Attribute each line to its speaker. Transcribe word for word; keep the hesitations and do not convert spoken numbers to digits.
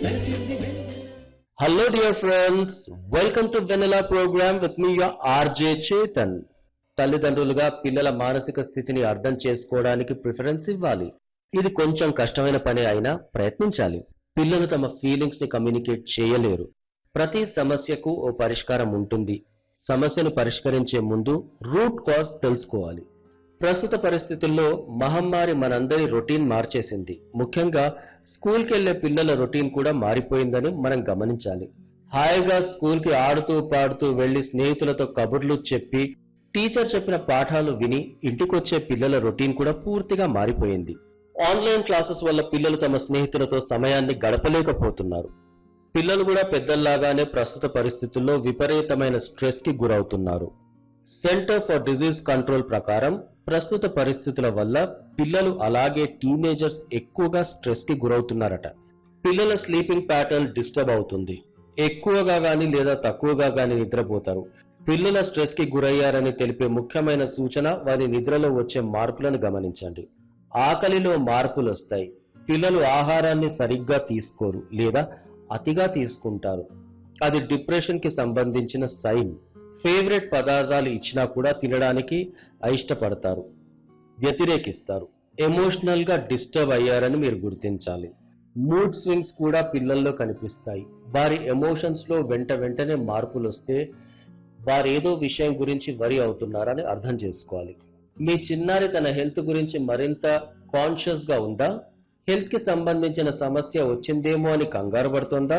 Speaker 1: Hello dear friends, welcome to Vanilla program with me your R J Chetan. తల్లిదండ్రులుగా పిల్లల మానసిక స్థితిని అర్థం చేసుకోవడానికి ప్రిఫరెన్స్ ఇవ్వాలి. ఇది కొంచెం కష్టమైన పని అయినా ప్రయత్నించాలి. పిల్లలు తమ ఫీలింగ్స్ ని కమ్యూనికేట్ చేయలేరు. ప్రతి సమస్యకు ఓ పరిష్కారం ఉంటుంది. సమస్యను పరిష్కరించే ముందు రూట్ కాజ్ తెలుసుకోవాలి. ప్రస్తుత పరిస్థితుల్లో మహమ్మారి మనందరి రొటీన్ మార్చేసింది. ముఖ్యంగా స్కూల్కి వెళ్లే పిల్లల రొటీన్ కూడా మారిపోయిందని మనం గమనించాలి. హాయిగా స్కూల్కి ఆడుతూ పాడుతూ వెళ్లి స్నేహితులతో కబుర్లు చెప్పి టీచర్ చెప్పిన పాఠాలు విని ఇంటికొచ్చే పిల్లల రొటీన్ కూడా పూర్తిగా మారిపోయింది. ఆన్లైన్ క్లాసెస్ వల్ల పిల్లలు తమ స్నేహితులతో సమయాన్ని గడపలేకపోతున్నారు. పిల్లలు కూడా పెద్దల్లాగానే ప్రస్తుత పరిస్థితుల్లో విపరీతమైన స్ట్రెస్ కి గురవుతున్నారు. సెంటర్ ఫర్ డిజీజ్ కంట్రోల్ ప్రకారం ప్రస్తుత పరిస్థితుల వల్ల పిల్లలు అలాగే టీనేజర్స్ ఎక్కువగా స్ట్రెస్ కి గురవుతున్నారట. పిల్లల స్లీపింగ్ ప్యాటర్న్ డిస్టర్బ్ అవుతుంది. ఎక్కువగా గాని లేదా తక్కువగా గాని నిద్రపోతారు. పిల్లల స్ట్రెస్ కి గురయ్యారని తెలిపే ముఖ్యమైన సూచన వారి నిద్రలో వచ్చే మార్పులను గమనించండి. ఆకలిలో మార్పులు వస్తాయి. పిల్లలు ఆహారాన్ని సరిగ్గా తీసుకోరు లేదా అతిగా తీసుకుంటారు. అది డిప్రెషన్ కి సంబంధించిన సైన్. ఫేవరెట్ పదార్థాలు ఇచ్చినా కూడా తినడానికి అయిష్టపడతారు, వ్యతిరేకిస్తారు. ఎమోషనల్ గా డిస్టర్బ్ అయ్యారని మీరు గుర్తించాలి. మూడ్ స్వింగ్స్ కూడా పిల్లల్లో కనిపిస్తాయి. వారి ఎమోషన్స్ లో వెంట వెంటనే మార్పులు వస్తే వారేదో విషయం గురించి వరి అవుతున్నారని అర్థం చేసుకోవాలి. మీ చిన్నారి తన హెల్త్ గురించి మరింత కాన్షియస్ గా ఉందా? హెల్త్ కి సంబంధించిన సమస్య వచ్చిందేమో అని కంగారు పడుతోందా?